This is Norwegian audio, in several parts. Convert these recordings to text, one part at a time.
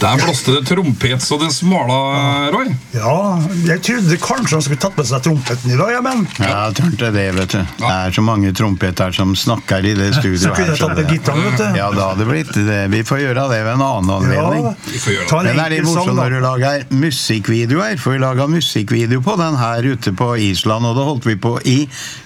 Der blåste det trompet så det smala, Roy. Ja, jeg trodde kanskje han skulle tatt med seg trompeten i dag, men... Ja, jeg tørte det, vet du. Det så mange trompeter som snakker i det studioet. Så kunne jeg tatt med gitaren, vet du. Ja, da hadde det blitt det. Vi får gjøre det ved en annen anledning. Ja, men det litt morsomt når du lager musikkvideoer, for vi laget musikkvideo på den her ute på Island, og da holdt vi på i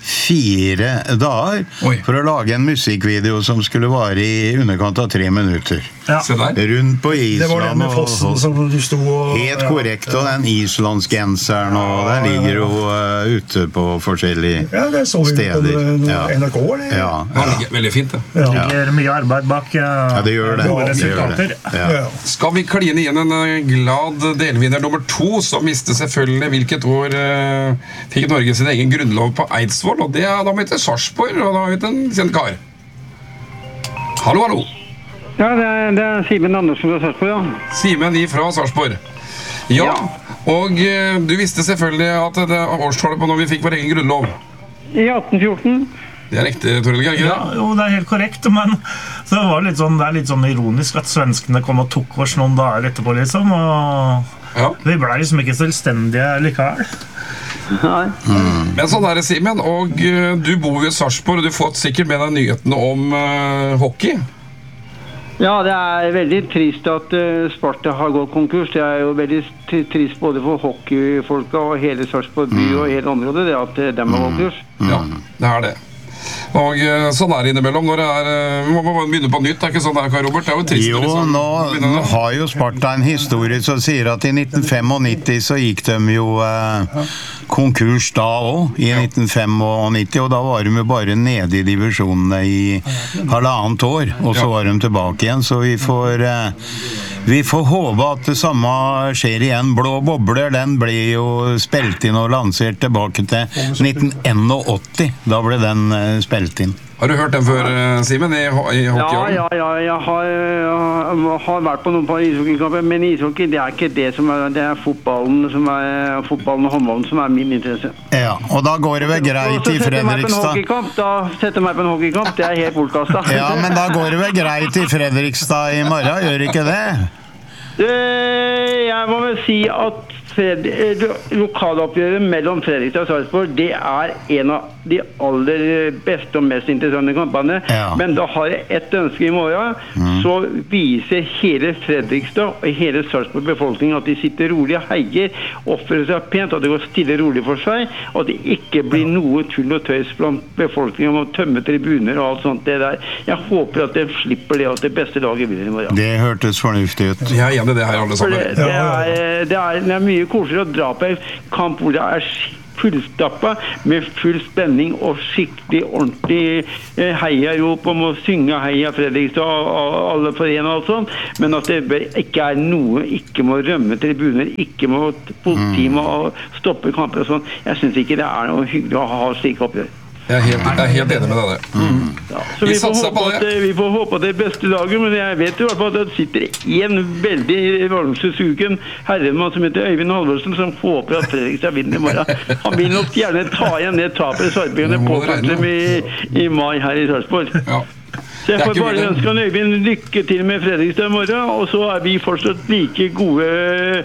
4 dager for å lage en musikkvideo som skulle vare i underkant av 3 minutter. Ja. Rundt på Island. Det var den med fossen som du stod og... Helt korrekt, og den islandsgenseren, og den ligger jo ute på forskjellige steder. Ja, det så vi på NRK, eller? Ja, veldig fint det. Det ligger mye arbeid bak ja, det gjør det. gode resultater. Ja. Skal vi kline igjen en glad delvinner nummer 2, som visste selvfølgelig hvilket år fikk Norge sin egen grunnlov på Eidsvoll, og det da må vi til Sarpsborg, og da har vi til en kjent kar. Hallo, hallo. Ja, det Simen Andersen fra Sarpsborg, ja. Simen fra Sarpsborg. Ja, og du visste selvfølgelig at det årstallet på når vi fikk vår egen grunnlov. I 1814. Det riktig, Toril, ikke det? Ja, jo, det helt korrekt, men så var det litt sånn ironisk at svenskene kom og tok oss noen dager etterpå, liksom, og vi ble liksom ikke selvstendige likevel. Nei. Men sånn det, Simen, og du bor jo i Sarpsborg, og du får sikkert med deg nyhetene om hockey. Ja, det veldig trist at Sparta har gått konkurs. Det jo veldig trist både for hockeyfolka og hele Sarpsborg by og hele området, det at de har gått konkurs. Ja, det det. Og sånn det innimellom når det vi må bare begynne på nytt, det ikke sånn Karl Robert? Det jo trist. Jo, nå har jo Sparta en historie som sier at i 1995 så gikk de jo konkurs da også, i 1995, og da var de jo bare nede i divisjonene i 1,5 år, og så var de tilbake igjen, så vi får håpe at det samme skjer igjen. Blå bobler, den ble jo spilt inn og lansert tilbake til 1981, da ble den spilt inn. Har du hørt den før, Simen, i hockeyåren? Ja, jeg har vært på noen par ishockeykamper, men ishockey, det ikke det som det fotballen og håndballen som min interesse. Ja, og da går det vel greit i Fredrikstad. Da setter jeg meg på en hockeykamp, det helt bortkastet. Ja, men da går det vel greit i Fredrikstad i morgen, gjør ikke det? Jeg må vel si at lokaloppgjøret mellom Fredrikstad og Sarpsborg, det en av de aller beste og mest interessante kampene. Men da har jeg et ønske i morgen, så viser hele Fredrikstad og hele Sarpsborg befolkningen at de sitter rolig og heier, oppfører seg pent, at det går stille rolig for seg, og at det ikke blir noe tull og tøys blant befolkningen om å tømme tribuner og alt sånt det der. Jeg håper at de slipper det, at det beste laget vinner i morgen. Det hørtes fornuftig ut. Jeg enig i det her, alle sammen. Det er mye koseligere å dra på en kamp hvor det fullstappet med full spenning og skikkelig ordentlig heiarop om å synge heia Fredrikstad og alle for en og alt sånt, men at det ikke noe, ikke må rømme tribuner, ikke må politi må stoppe kamper og sånn. Jeg synes ikke det noe hyggelig å ha slik oppgjør. Jeg helt enig med deg. Ja, så vi får håpe at det beste laget, men jeg vet i hvert fall at det sitter en veldig varmsugen herremann som heter Øyvind Halvorsen, som håper at Fredrikstad vinner i morgen. Han vil nok gjerne ta igjen det tapet Sarpsborg påførte dem i mai her i Sarpsborg. Ja. Så jeg får bare ønske Øyvind lykke til med Fredrikstad i morgen, og så vi fortsatt like gode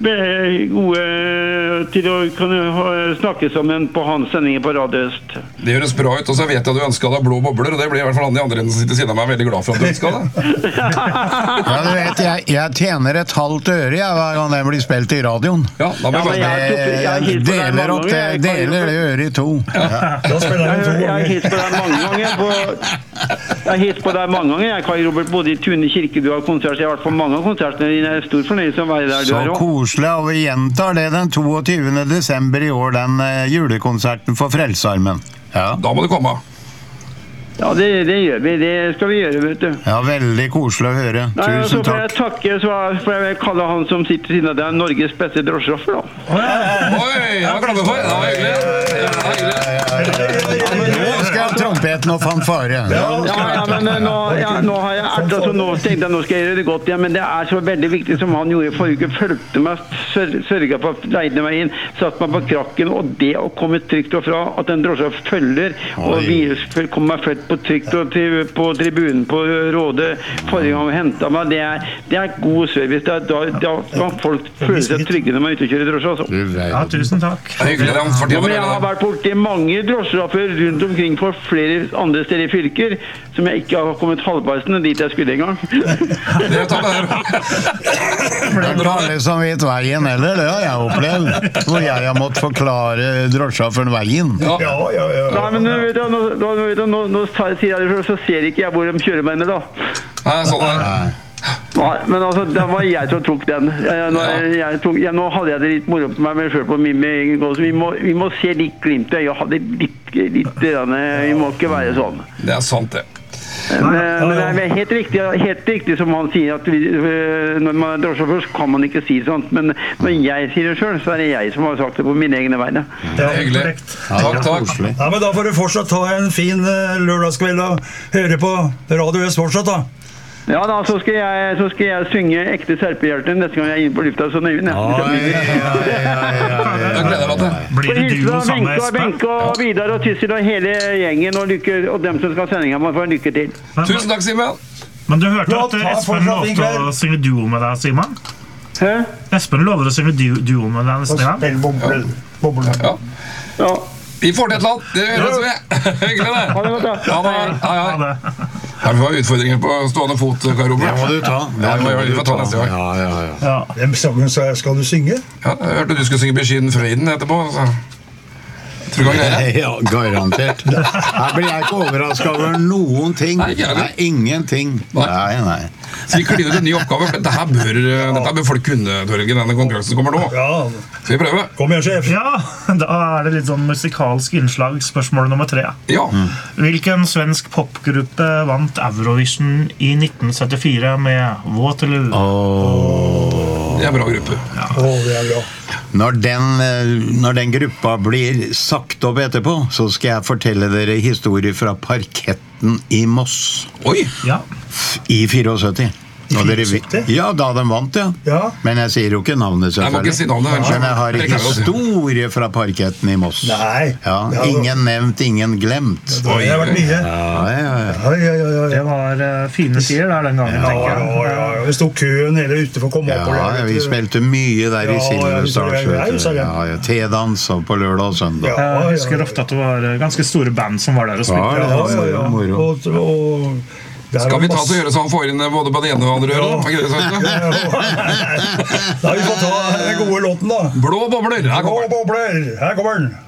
til å kunne snakke sammen på hans sendinger på Radio Øst. Det gjøres bra ut, og så vet jeg at du ønsket deg blå bobler, og det blir i hvert fall han de andre som sitter siden av meg veldig glad for at du ønsket det. Ja, du vet, jeg tjener et halvt øre hver gang den blir spilt i radioen. Ja, da må jeg deler opp det, deler det øret i 2. Jeg har hilst på deg mange ganger. Jeg har hilst på deg mange ganger. Jeg kan Robert både i Tune kirke, du har konsert, jeg har vært på mange av konsertene dine, jeg stor fornøyelse å være der du så koselig, og vi gjentar det den 22. desember i år, den julekonserten for Frelsesarmeen. Ja. Da må du komme. Ja, det gjør vi. Det skal vi gjøre, vet du. Ja, veldig koselig å høre. Tusen takk. Så får jeg takke, så får jeg kalle han som sitter siden av det Norges beste drosjesjåfør, da. Oi, jeg var glad for det. Det var hyggelig. Nå skal jeg ha trompeten og fanfare. Men nå har jeg altså, nå tenkte jeg nå skal jeg gjøre det godt igjen, men det er så veldig viktig som han gjorde forrige uke, fulgte meg, sørget for å leide meg inn, satt meg på krakken, og det å komme trygt og fra, at en drosje følger, og vi kommer meg født på trygt og på tribunen på Rådet, forrige gang vi hentet meg, det er god service, da kan folk føle seg trygge når man er ute og kjører drosje, altså. Ja, tusen takk. Men jeg har vært borti mange drosjesjåfører rundt omkring for flere andre steder i fylker, som jeg ikke har kommet halvparten dit jeg skulle en gang. Det tar det her. Det er alle som vet veien heller, det har jeg opplevd. Hvor jeg har måttet forklare drosjesjåføren veien. Nei, men nå sier jeg det, så ser ikke jeg hvor de kjører meg da. Nei, sånn er det. Nei, men altså, det var jeg som tok den. Nå hadde jeg det litt moro på meg selv på min egen gås. Vi må se litt glimt. Jeg hadde litt vi må ikke være sånn. Det er sant, det. Men det er helt riktig som han sier, at når man er drosjesjåfør så kan man ikke si sånt, men når jeg sier det selv, så er det jeg som har sagt det på mine egne vegne. Det er hyggelig. Takk. Ja, men da får du fortsatt ta en fin lørdagskveld og høre på Radio Øst fortsatt da. Ja da, så skal jeg synge ekte serpehjerter neste gang jeg er inne på lufta, så nøye nesten. Jeg gleder meg til. Blir det duo sammen med Espen? Benke og Vidar og Tyssel og hele gjengen og dem som skal sendinga, må få en lykke til. Tusen takk, Simen. Men du hørte at Espen lovte å synge duo med deg, Simon? Hæ? Espen lover å synge duo med deg neste gang. Spill Ja. Vi får til et eller annet. Det høres vi. Hyggelig det. Ha det godt da. Ha det. Her får vi utfordringer på stående fot, Karl Robert. Det må du ta. Vi får ta neste gang. Hvem sangen skal du synge? Ja, jeg hørte du skulle synge Beskiden Frøyden etterpå. Så. Tror du kan greie det? Ja, garantert. Her blir jeg ikke overrasket over noen ting. Nei, ingenting. Nei. Så vi kliner ut en ny oppgave. Dette bør folk kunne, Torgen, denne konkurransen som kommer nå. Ja. Skal vi prøve? Kom igjen, sjef. Ja, da er det litt sånn musikalsk innslag. Spørsmål nummer 3. Ja. Hvilken svensk popgruppe vant Eurovision i 1974 med Waterloo? Det er en bra gruppe. Det er bra. Når den gruppa blir sagt opp etterpå, så skal jeg fortelle dere historier fra parketten i Moss. Oi! Ja. I 74. Ja, da de vant, Ja. Men jeg sier jo ikke navnet, Jeg må ikke si navnet. Men jeg har historie fra parketten i Moss. Nei. Ja, ingen nevnt, ingen glemt. Det har vært mye. Ja. Det var fine tider der den gangen, tenker jeg. Ja. Det stod køen hele ute for å komme opp. Ja, vi spilte mye der i Silverstars. T-dans på lørdag og søndag. Jeg husker ofte at det var ganske store band som var der og spilte. Moro. Skal vi ta oss og gjøre så han får inn både på det ene og andre øret? Da har vi fått ta den gode låten da. Blå bobler, her kommer den. Blå bobler, her kommer den.